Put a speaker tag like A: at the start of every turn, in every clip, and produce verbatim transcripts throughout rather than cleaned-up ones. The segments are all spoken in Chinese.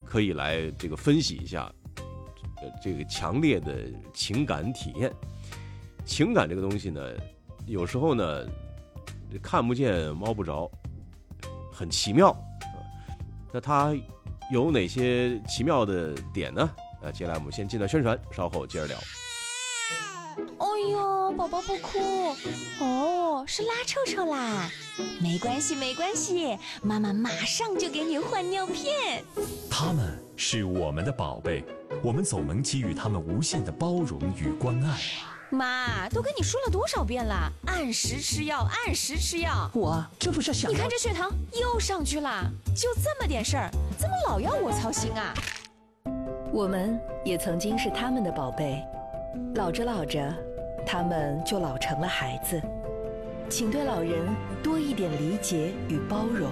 A: 可以来这个分析一下呃这个强烈的情感体验。情感这个东西呢，有时候呢看不见摸不着，很奇妙。那它有哪些奇妙的点呢？啊，接下来我们先进段宣传，稍后接着聊。
B: 哎呦，宝宝不哭哦，是拉臭臭啦，没关系没关系，妈妈马上就给你换尿片。
C: 他们是我们的宝贝，我们总能给予他们无限的包容与关爱。
B: 妈，都跟你说了多少遍了，按时吃药，按时吃药。
D: 我这不是想……
B: 你看这血糖又上去了，就这么点事儿，怎么老要我操心啊？
E: 我们也曾经是他们的宝贝，老着老着，他们就老成了孩子。请对老人多一点理解与包容。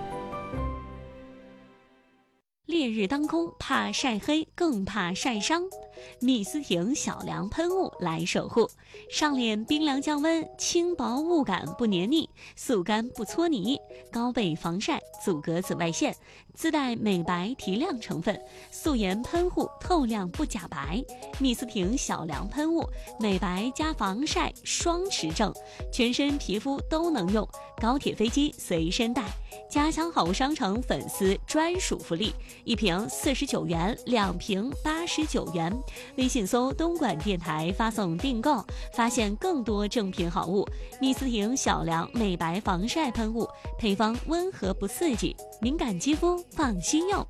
F: 烈日当空，怕晒黑，更怕晒伤。蜜思婷小凉喷雾来守护，上脸冰凉降温，轻薄雾感不黏腻，速干不搓泥，高倍防晒，阻隔紫外线，自带美白提亮成分，素颜喷雾透亮不假白。蜜思婷小凉喷雾，美白加防晒双持正，全身皮肤都能用，高铁飞机随身带。家乡好物商城粉丝专属福利，一瓶四十九元，两瓶八十九元。微信搜东莞电台发送订购，发现更多正品好物。蜜思婷小凉美白防晒喷雾，配方温和不刺激，敏感肌肤放心用。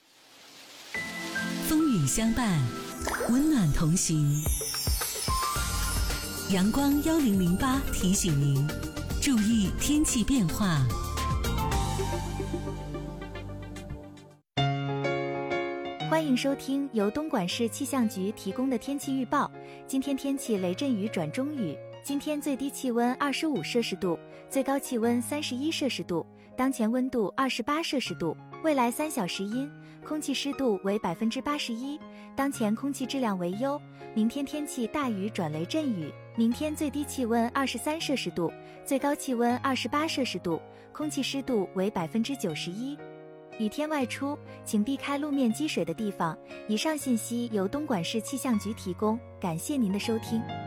G: 风雨相伴，温暖同行。阳光幺零零八提醒您，注意天气变化。
H: 欢迎收听由东莞市气象局提供的天气预报。今天天气雷阵雨转中雨，今天最低气温二十五摄氏度，最高气温三十一摄氏度，当前温度二十八摄氏度。未来三小时阴，空气湿度为百分之八十一，当前空气质量为优。明天天气大雨转雷阵雨，明天最低气温二十三摄氏度，最高气温二十八摄氏度，空气湿度为百分之九十一。雨天外出，请避开路面积水的地方。以上信息由东莞市气象局提供，感谢您的收听。